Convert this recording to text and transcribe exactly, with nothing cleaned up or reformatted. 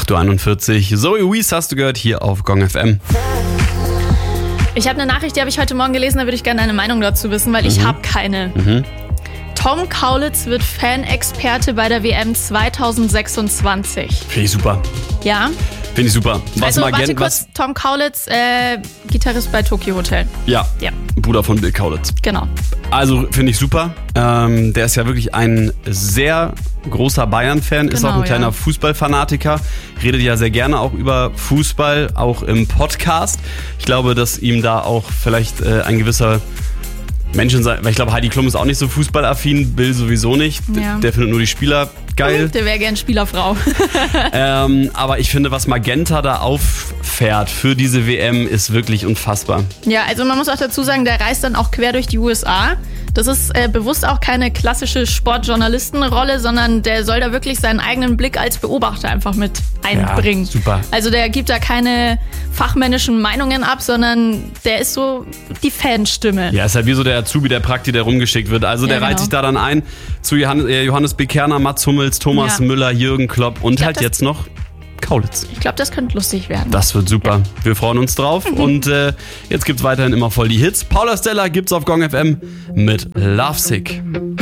acht Uhr einundvierzig. Zoe Wees hast du gehört hier auf Gong F M. Ich habe eine Nachricht, die habe ich heute Morgen gelesen, da würde ich gerne deine Meinung dazu wissen, weil mhm. ich habe keine. Mhm. Tom Kaulitz wird Fanexperte bei der W M zwanzig sechsundzwanzig. Finde ich super. Ja? Finde ich super. Was also, Magent, warte kurz, was? Tom Kaulitz, äh, Gitarrist bei Tokyo Hotel. Ja, ja, Bruder von Bill Kaulitz. Genau. Also finde ich super. Ähm, der ist ja wirklich ein sehr großer Bayern-Fan, genau, ist auch ein kleiner ja. Fußballfanatiker, redet ja sehr gerne auch über Fußball, auch im Podcast. Ich glaube, dass ihm da auch vielleicht äh, ein gewisser Menschen sein, weil ich glaube, Heidi Klum ist auch nicht so fußballaffin, Bill sowieso nicht. Ja. Der findet nur die Spieler geil. Der wäre gern Spielerfrau. ähm, aber ich finde, was Magenta da auffährt für diese W M, ist wirklich unfassbar. Ja, also man muss auch dazu sagen, der reist dann auch quer durch die U S A. Das ist äh, bewusst auch keine klassische Sportjournalistenrolle, sondern der soll da wirklich seinen eigenen Blick als Beobachter einfach mit einbringen. Ja, super. Also der gibt da keine fachmännischen Meinungen ab, sondern der ist so die Fanstimme. Ja, ist halt wie so der Azubi, der Prakti, der rumgeschickt wird. Also der ja, genau. reiht sich da dann ein zu Johannes, äh, Johannes B. Kerner, Mats Hummels, Thomas ja. Müller, Jürgen Klopp und glaub, halt jetzt noch Kaulitz. Ich glaube, das könnte lustig werden. Das wird super. Ja. Wir freuen uns drauf. Mhm. Und äh, jetzt gibt's weiterhin immer voll die Hits. Paula Stella gibt's auf Gong F M mit Lovesick.